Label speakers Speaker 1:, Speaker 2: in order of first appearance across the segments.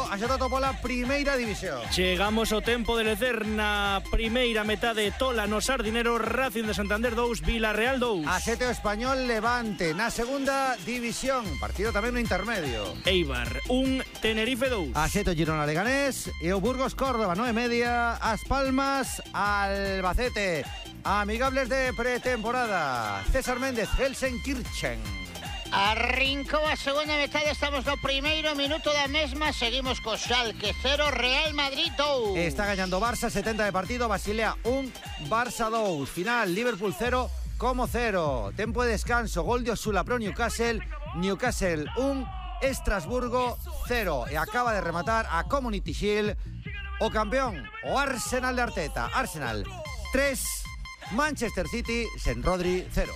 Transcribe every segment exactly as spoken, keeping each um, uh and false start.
Speaker 1: axotato pola primeira división.
Speaker 2: Chegamos ao tempo de lecer na primeira metade. Tola no Sardinero, Racing de Santander dous, Villarreal dous.
Speaker 1: A sete o Español Levante na segunda división, partido tamén no intermedio.
Speaker 2: Eibar un, Tenerife dous.
Speaker 1: A sete o Girona Leganés e o Burgos Córdoba, nove e media, As Palmas Albacete. Amigables de pretemporada, César Méndez, Gelsenkirchen.
Speaker 3: Arrincou a segunda metade, estamos no primeiro minuto da mesma. Seguimos co Schalke cero, Real Madrid dous.
Speaker 1: Está gañando Barça, setenta de partido, Basilea un, Barça dous. Final, Liverpool cero, como cero. Tempo de descanso, gol de Osula pro Newcastle, Newcastle un, Estrasburgo cero. E acaba de rematar a Community Shield o campeón, o Arsenal de Arteta. Arsenal tres, Manchester City sen Rodri cero.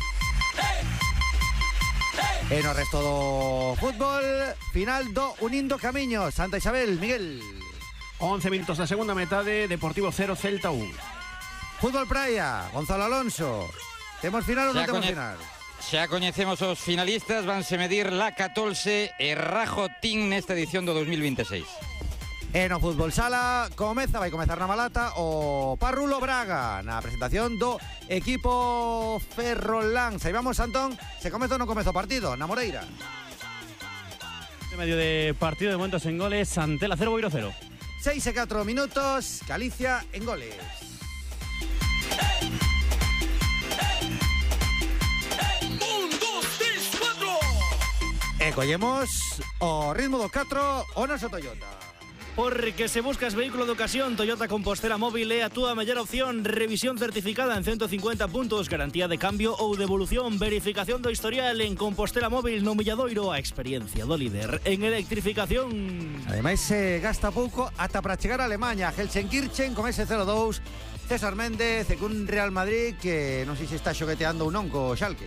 Speaker 1: E no resto do fútbol, final do Unindo Camiños, Santa Isabel, Miguel.
Speaker 4: once minutos da segunda metade, Deportivo cero, Celta un.
Speaker 1: Fútbol praia, Gonzalo Alonso. Temos final ou non temos final?
Speaker 5: Xa coñecemos os finalistas, vanse medir la catorce e Rajo Team nesta edición do dos mil veintiséis.
Speaker 1: E no fútbol sala comeza, vai comezar na Malata o Parrulo Braga na presentación do equipo Ferrolán. Saibamos, Antón, se comeza ou non comeza o partido na Moreira.
Speaker 6: En medio de partido de momentos en goles, Santela cero, Boiro cero.
Speaker 1: seis e catro minutos, Galicia en goles. E collemos o ritmo do catro o noso Toyota.
Speaker 2: Porque se buscas vehículo de ocasión, Toyota Compostela Móvil é a túa mellor opción. Revisión certificada en ciento cincuenta puntos, garantía de cambio ou devolución, verificación do historial en Compostela Móvil no Milladoiro, a experiencia do líder en electrificación.
Speaker 1: Ademais se gasta pouco ata para chegar a Alemanha. Gelsenkirchen con ese cero dous. César Méndez e cun Real Madrid que non sei se está xogueteando ou non co Schalke.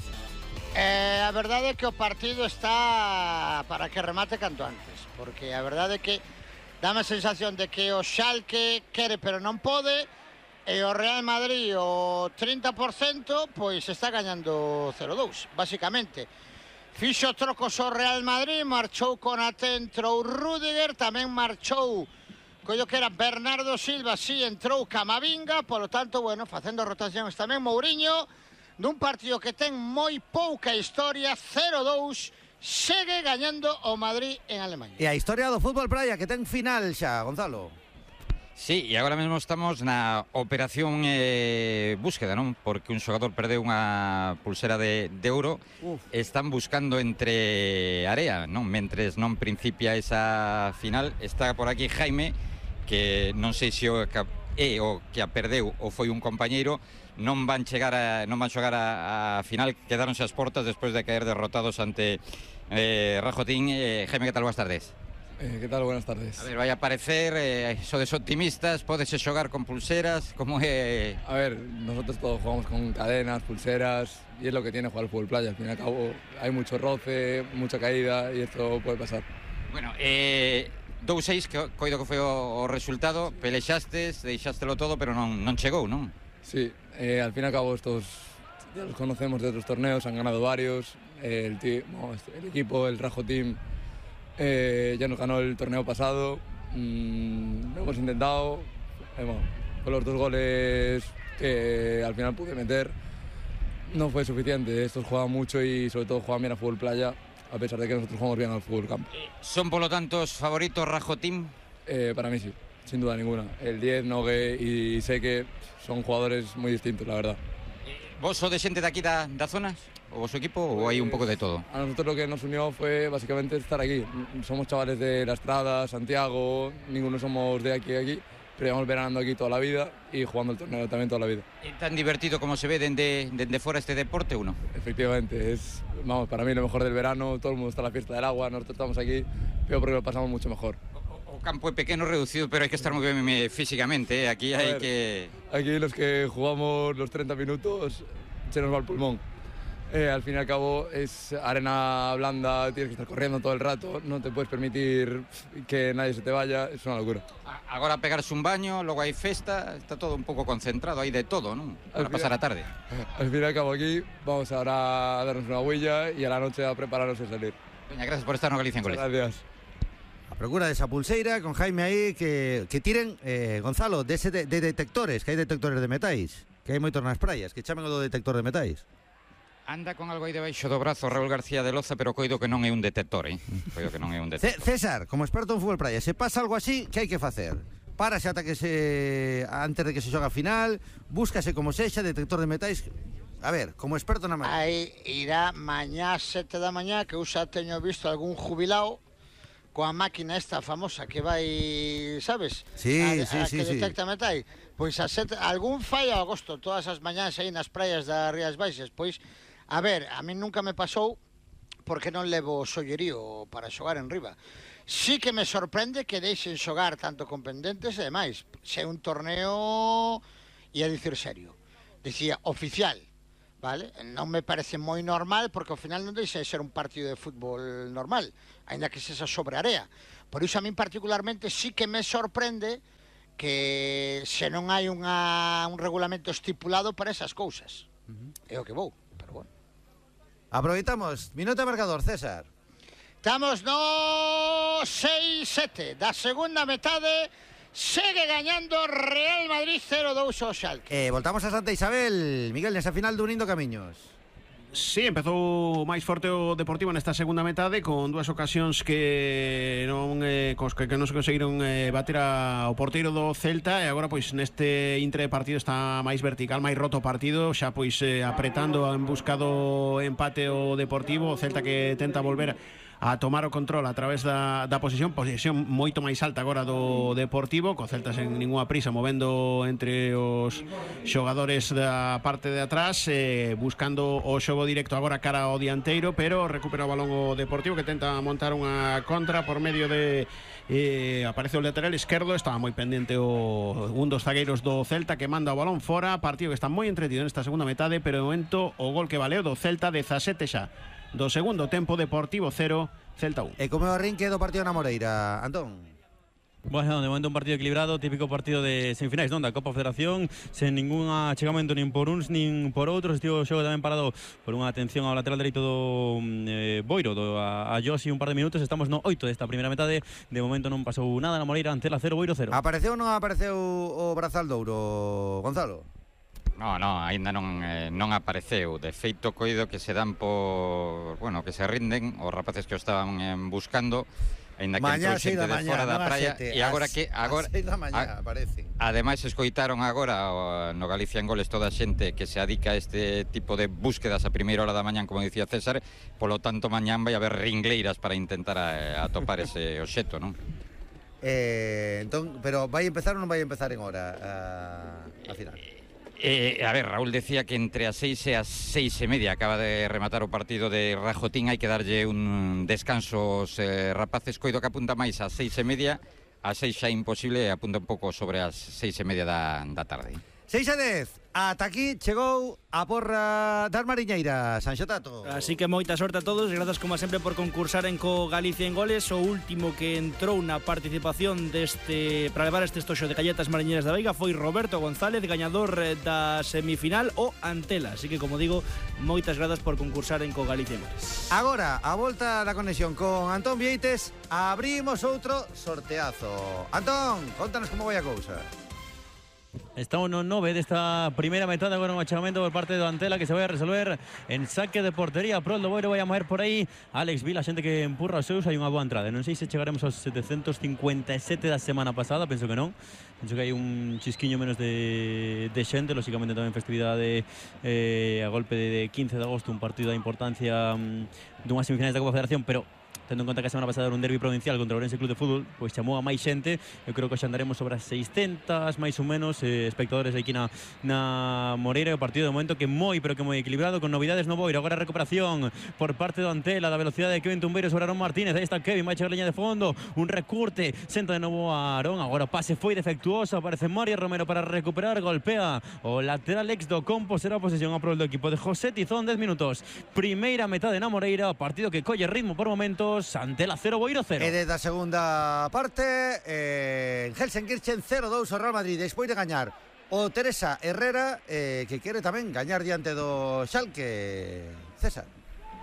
Speaker 3: Eh, a verdade é que o partido está para que remate canto antes, porque a verdade é que dame a sensación de que o Schalke quere pero non pode, e o Real Madrid o trinta por cento pois está gañando cero dous, basicamente. Fixo trocos o Real Madrid, marchou Konaté, entrou Rüdiger, tamén marchou collo que era Bernardo Silva, si entrou Camavinga, polo tanto, bueno, facendo rotacións tamén Mourinho, dun partido que ten moi pouca historia, cero dous, segue gañando o Madrid en Alemania.
Speaker 1: E a historia do fútbol praia que ten final xa, Gonzalo.
Speaker 5: Sí, e agora mesmo estamos na operación eh, búsqueda, non? Porque un xogador perdeu unha pulsera de, de ouro. Uf. Están buscando entre area, non? Mentres non principia esa final, está por aquí Jaime, que non sei se o é o que a perdeu ou foi un compañeiro. Non van chegar a, non van xogar a, a final, quedáronse as portas despois de caer derrotados ante eh, Rajotín. eh, Jaime, que tal? Boas tardes.
Speaker 7: Eh, ¿Qué tal? Buenas tardes.
Speaker 5: A ver, vai a aparecer, eh, sodes optimistas, podese xogar con pulseras, como é?
Speaker 7: A ver, nosotros todos jugamos con cadenas, pulseras, y es lo que tiene jugar al fútbol playa. Al fin y al cabo hay mucho roce, mucha caída, y esto puede pasar.
Speaker 5: Bueno, eh, dous seis, que coido que foi o, o resultado, pelexastes, deixástelo todo, pero non, non chegou, non?
Speaker 7: Sí, eh, al fin y al cabo estos ya los conocemos de otros torneos, han ganado varios, eh, el, team, el equipo, el Rajo Team, eh, ya nos ganó el torneo pasado, mmm, lo hemos intentado, eh, bueno, con los dos goles que al final pude meter, no fue suficiente. Estos juegan mucho y sobre todo juegan bien a fútbol playa, a pesar de que nosotros jugamos bien al fútbol campo.
Speaker 5: ¿Son por lo tanto favoritos Rajo Team?
Speaker 7: Eh, para mí sí, sin duda ninguna. El diez, Nogue y Seque son jugadores muy distintos, la verdad.
Speaker 5: ¿Vos sos de xente de aquí da, da zonas? ¿O vos equipo? ¿O hay un poco de todo?
Speaker 7: A nosotros lo que nos unió fue básicamente estar aquí. Somos chavales de La Estrada, Santiago, ninguno somos de aquí aquí, pero llevamos veranando aquí toda la vida y jugando el torneo también toda la vida.
Speaker 5: ¿Es tan divertido como se ve desde, desde fuera este deporte o no?
Speaker 7: Efectivamente, es, vamos, para mí lo mejor del verano, todo el mundo está en la fiesta del agua, nosotros estamos aquí, pero porque lo pasamos mucho mejor.
Speaker 5: O campo es pequeño, reducido, pero hay que estar muy bien físicamente, ¿eh? Aquí hay
Speaker 7: ver,
Speaker 5: que...
Speaker 7: Aquí los que jugamos los treinta minutos se nos va el pulmón. Eh, al fin y al cabo es arena blanda, tienes que estar corriendo todo el rato, no te puedes permitir que nadie se te vaya, es una locura.
Speaker 5: Agora pegarse un baño, luego hay festa, está todo un poco concentrado, hay de todo, ¿no? Para pasar a tarde.
Speaker 7: Al fin y al cabo aquí vamos ahora a darnos una huella y a la noche a prepararnos a salir.
Speaker 5: Peña, gracias por estar en Galicia en Goles.
Speaker 7: Gracias.
Speaker 1: a procura desa pulseira con Jaime aí que, que tiren, eh, Gonzalo, dese de, de detectores, que hai detectores de metais, que hai moitos nas praias, que chamen o do detector de metais.
Speaker 5: Anda con algo aí debaixo do brazo Raúl García de Loza, pero coido que non é un detector, eh? Coido que non é un detector.
Speaker 1: César, como experto en fútbol praia, se pasa algo así, que hai que facer? Párase ata que se antes de que se xoga a final, búscase como sexa detector de metais. A ver, como experto na mañá.
Speaker 3: Aí irá mañá sete da mañá, que eu xa teño visto algún jubilado coa máquina esta famosa que vai, sabes?
Speaker 1: Sí,
Speaker 3: a,
Speaker 1: sí,
Speaker 3: a
Speaker 1: sí,
Speaker 3: que
Speaker 1: sí.
Speaker 3: detecta metai. Pois a sete, algún fai a agosto, todas as mañás aí nas praias das Rías Baixas. Pois, a ver, a mí nunca me pasou porque non levo sollerío para xogar en riba. Sí que me sorprende que deixen xogar tanto con pendentes e demais. Se é un torneo, ia dicir serio, dicía oficial, vale? Non me parece moi normal porque ao final non deixa de ser un partido de fútbol normal, aínda que sexa sobre area. Por iso a min particularmente sí que me sorprende que se non hai unha, un regulamento estipulado para esas cousas. Uh-huh. É o que vou, pero bueno.
Speaker 1: Aproveitamos, minuto marcador, César.
Speaker 3: Estamos no seis sete da segunda metade. Segue gañando Real Madrid cero dous ao Schalke.
Speaker 1: Eh, voltamos a Santa Isabel, Miguel, nesa final do Unindo Camiños.
Speaker 4: Sí, empezou máis forte o Deportivo nesta segunda metade con dúas ocasións que non eh, cos que, que non se conseguiron eh, bater ao porteiro do Celta e agora pois neste intre de partido está máis vertical, máis roto o partido, xa pois eh, apretando en busca do empate o Deportivo, o Celta que tenta volver a tomar o control a través da, da posesión, posesión moito máis alta agora do Deportivo, co Celta sen ninguna prisa movendo entre os xogadores da parte de atrás, eh, buscando o xogo directo agora cara ao dianteiro, pero recupera o balón o Deportivo que tenta montar unha contra por medio de eh, aparece o lateral esquerdo, estaba moi pendente o un dos zagueiros do Celta que manda o balón fora, partido que está moi entretido nesta segunda metade, pero de momento o gol que valeu do Celta dezasete xa do segundo tempo, Deportivo cero, Celta un.
Speaker 1: E como é o arrinque do partido na Moreira, Antón?
Speaker 6: Bueno, de momento un partido equilibrado, típico partido de semifinais, non, da Copa Federación, sen ningún achegamento nin por uns nin por outros. Estivo o xogo tamén parado por unha atención ao lateral dereito do eh, Boiro, do, a, a Josi un par de minutos. Estamos no oito desta primeira metade, de momento non pasou nada na Moreira, Antela cero, Boiro cero.
Speaker 1: Apareceu ou non apareceu o Brazaldouro, Gonzalo?
Speaker 5: No, no, aínda non, eh, non apareceu. De feito, coido que se dan por... Bueno, que se rinden os rapaces que o estaban eh, buscando, aínda que entrou xente de fora da praia. E agora que... agora
Speaker 1: seis da mañá aparece.
Speaker 5: Ademais, escoitaron agora o, no Galicia en Goles toda a xente que se adica a este tipo de búsquedas a primeira hora da mañán, como dicía César. Polo tanto, mañán vai haber ringleiras para intentar a, a topar ese obxecto, non?
Speaker 1: Eh, entón, pero vai empezar ou non vai empezar en hora a, a final?
Speaker 5: Eh, a ver, Raúl decía que entre as seis e as seis e media acaba de rematar o partido de Rajotín, hai que darlle un descanso aos eh, rapaces, coido que apunta máis ás seis e media, ás seis xa imposible, apunta un pouco sobre as seis e media da, da tarde.
Speaker 1: seis a dez, ata aquí chegou a porra das Mariñeiras, Sanxo Tato.
Speaker 2: Así que moita sorte a todos, grazas como sempre por concursar en co Galicia en Goles. O último que entrou na participación deste para levar este estoxo de galletas mariñeiras da Veiga foi Roberto González, gañador da semifinal o Antela. Así que, como digo, moitas grazas por concursar en co Galicia en Goles.
Speaker 1: Agora, a volta da conexión con Antón Vieites, abrimos outro sorteazo. Antón, contanos como vai a cousa.
Speaker 6: Estamos no nove desta primeira metade, agora un achegamento por parte do Antela que se vai a resolver en saque de portería. Pro do Boiro vai a mover por aí Alex Vila, xente que empurra os seus, hai unha boa entrada. Non sei se chegaremos aos setecentos cincuenta e sete da semana pasada, penso que non. Penso que hai un chisquiño menos de, de xente, lógicamente tamén festividade eh, a golpe de quince de agosto, un partido da importancia um, dunhas semifinais da Copa Federación, pero tendo en conta que a semana pasada era un derbi provincial contra o Ourense Club de Fútbol, pois chamou a máis xente. Eu creo que xa andaremos sobre as seiscentas máis ou menos eh, espectadores aquí na, na Moreira. O partido de momento que moi, pero que moi equilibrado, con novidades no Boiro. Agora a recuperación por parte do Antela, da velocidade de Kevin Tumbeiro sobre Arón Martínez. Aí está Kevin, vai chegar a liña de fondo, un recurte, senta de novo a Arón. Agora o pase foi defectuoso, aparece Mario Romero para recuperar, golpea o lateral ex do Compo. Será posesión a prol do equipo de José Tizón. Dez minutos, primeira metade na Moreira, partido que colle ritmo por momentos. Antela cero, Boiro cero.
Speaker 1: E desde a segunda parte, eh, en Gelsenkirchen cero dous ao Real Madrid, despois de gañar o Teresa Herrera, eh, que quere tamén gañar diante do Schalke. César.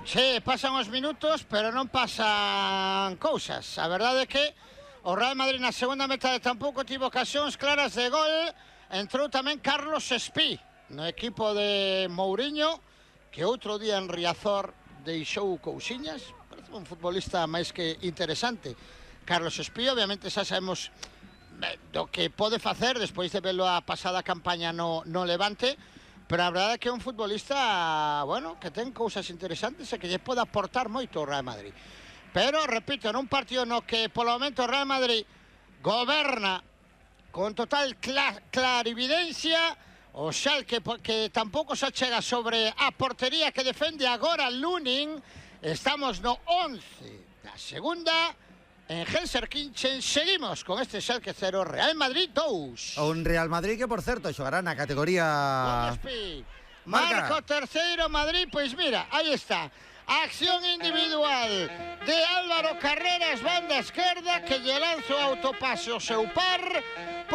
Speaker 3: Sí, pasan os minutos, pero non pasan cousas. A verdade é que o Real Madrid na segunda metade tampouco tivo ocasións claras de gol. Entrou tamén Carlos Espí no equipo de Mourinho, que outro día en Riazor deixou cousiñas. Parece un futbolista máis que interesante. Carlos Espí, obviamente xa sabemos do que pode facer despois de verlo a pasada campaña no, no Levante, pero a verdade é que é un futbolista, bueno, que ten cousas interesantes e que lle pode aportar moito ao Real Madrid. Pero, repito, nun partido no que polo momento o Real Madrid goberna con total cla clarividencia, o Schalke que tampouco se chega sobre a portería que defende agora Lunin. Estamos no once da segunda. En Gelsenkirchen seguimos con este Schalke cero, Real Madrid dos.
Speaker 1: Un Real Madrid que, por certo, xogará na categoría...
Speaker 3: Marco terceiro Madrid, pois mira, aí está. Acción individual de Álvaro Carreras, banda esquerda, que lle lanza o autopase ao seu par.